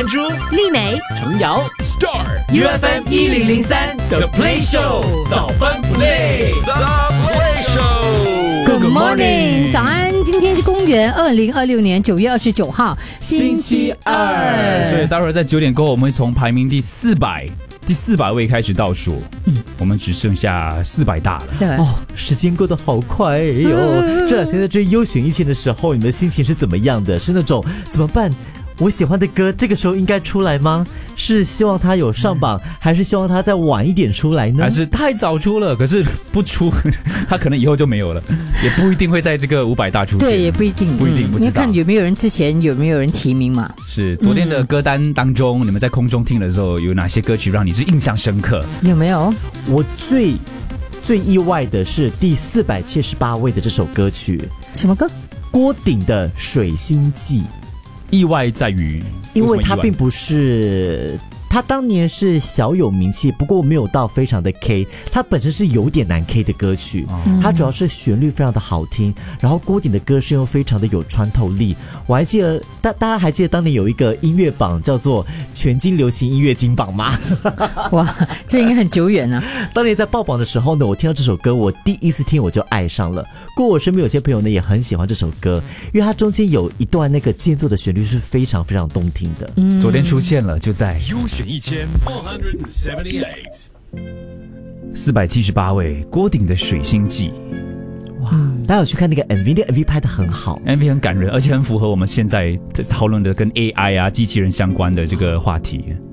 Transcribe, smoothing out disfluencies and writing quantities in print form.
Andrew、 丽美、 程瑶、Star UFM 1003 The Play Show 早班 Play。The Play Show。Good morning， 早安！今天是公元2026年9月29号，星期二。 所以待会儿在9点过后，我们会从排名第400位开始倒数。我们只剩下400大了。 对哦，时间过得好快哟！这两天在追优选意见的时候，你们的心情是怎么样的？是那种怎么办？我喜欢的歌这个时候应该出来吗？是希望它有上榜，还是希望它再晚一点出来呢？ 还是太早出了，可是不出，它可能以后就没有了，也不一定会在这个500大出现。 对，也不一定， 不知道。 你看有没有人之前有没有人提名嘛？ 是昨天的歌单当中，你们在空中听的时候，有哪些歌曲让你是印象深刻？ 有没有？ 我最意外的是第478位的这首歌曲， 什么歌？ 郭顶的《水星记》。 意外在于， 因为它并不是，它当年是小有名气，不过没有到非常的 K， 它本身是有点难 K 的歌曲，它主要是旋律非常的好听，然后郭顶的歌声又非常的有穿透力。我还记得，大家还记得当年有一个音乐榜叫做全金流行音乐金榜吗？ 哇，这应该很久远啊！ 当年在爆榜的时候呢，我听到这首歌，我第一次听我就爱上了。不过我身边有些朋友呢也很喜欢这首歌，因为它中间有一段那个间奏的旋律是非常非常动听的。 昨天出现了，就在优选 478位郭顶的《水星记》。 哇，大家有去看那个 MV？ 那个 MV 拍得很好 ，MV 很感人，而且很符合我们现在讨论的跟 AI 啊、机器人相关的这个话题。